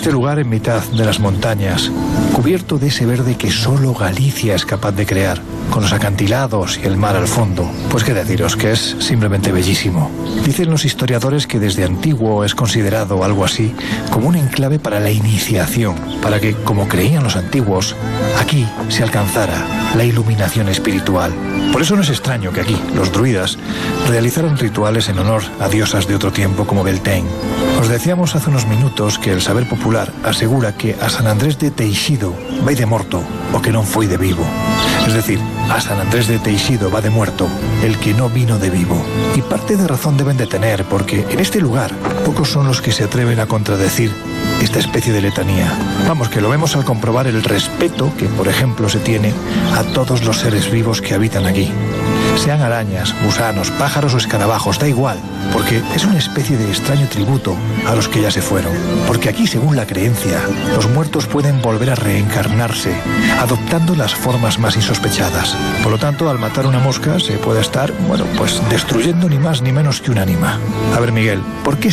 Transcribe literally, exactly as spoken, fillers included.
este lugar en mitad de las montañas, cubierto de ese verde que solo Galicia es capaz de crear, con los acantilados y el mar al fondo, pues qué deciros, que es simplemente bellísimo. Dicen los historiadores que desde antiguo es considerado algo así como un enclave para la iniciación, para que, como creían los antiguos, aquí se alcanzara la iluminación espiritual. Por eso no es extraño que aquí los druidas realizaran rituales en honor a diosas de otro tiempo como Beltane. Os decíamos hace unos minutos que el saber popular asegura que a San Andrés de Teixido vai de morto o que non foi de vivo. Es decir, a San Andrés de Teixido va de muerto el que no vino de vivo. Y parte de razón deben de tener, porque en este lugar pocos son los que se atreven a contradecir esta especie de letanía. Vamos, que lo vemos al comprobar el respeto que, por ejemplo, se tiene a todos los seres vivos que habitan aquí. Sean arañas, gusanos, pájaros o escarabajos, da igual, porque es una especie de extraño tributo a los que ya se fueron. Porque aquí, según la creencia, los muertos pueden volver a reencarnarse, adoptando las formas más insospechadas. Por lo tanto, al matar una mosca se puede estar, bueno, pues destruyendo ni más ni menos que un ánima. A ver, Miguel, ¿por qué